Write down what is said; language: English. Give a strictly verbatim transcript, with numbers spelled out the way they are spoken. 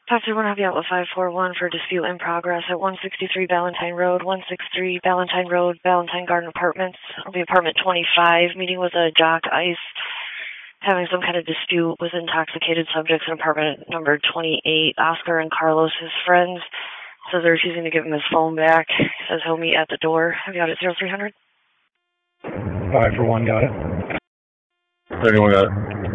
Five three one, I'll be out with five four one for dispute in progress at one sixty-three Valentine Road, one sixty-three Valentine Road, Valentine Garden Apartments. I'll be apartment twenty-five, meeting with a Jock Ice, having some kind of dispute with intoxicated subjects in apartment number twenty-eight. Oscar and Carlos, his friends, says they're refusing to give him his phone back. Says he'll meet at the door. I'll be out at zero three hundred. five for one, got it. thirty-one, got it.